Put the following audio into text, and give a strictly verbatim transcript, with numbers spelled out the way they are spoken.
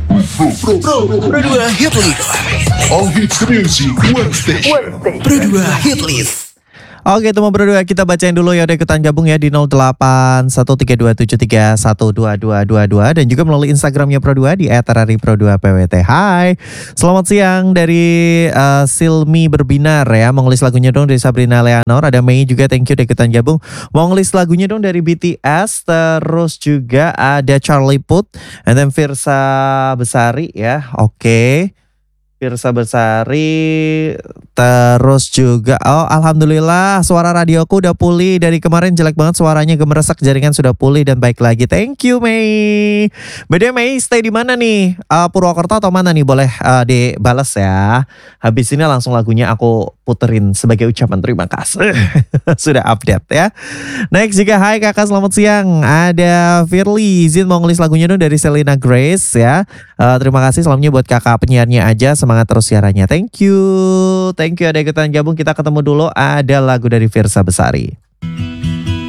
Pro, Pro, Pro, Pro dua Hit List. All hits music, one station. Pro dua Hit List. Oke, teman berdua, kita bacain dulu ya, udah ikutan gabung ya di nol delapan satu tiga dua tujuh tiga satu dua dua dua dua dan juga melalui Instagramnya Pro dua di et rari pro dua p w t. Hai, selamat siang dari uh, Silmi Berbinar ya. Mau ngelis lagunya dong dari Sabrina Leonor. Ada Mei juga, thank you udah ikutan gabung. Mau ngelis lagunya dong dari B T S. Terus juga ada Charlie Puth, and then Firsa Besari ya. Oke, Firsa Besari. Terus juga, oh alhamdulillah suara radioku udah pulih. Dari kemarin jelek banget suaranya, gemeresak, jaringan sudah pulih dan baik lagi. Thank you Mei. Beda Mei, stay di mana nih? Uh, Purwokerto atau mana nih? Boleh uh, dibales ya. Habis ini langsung lagunya aku puterin sebagai ucapan terima kasih. Sudah update ya. Next juga, hai kakak selamat siang. Ada Firly, izin mau ngelis lagunya dong dari Selena Grace ya. Uh, terima kasih, salamnya buat kakak penyiarnya aja. Semangat terus siarannya. Thank you. Thank you ada ikutan gabung. Kita ketemu dulu, ada lagu dari Firsa Besari.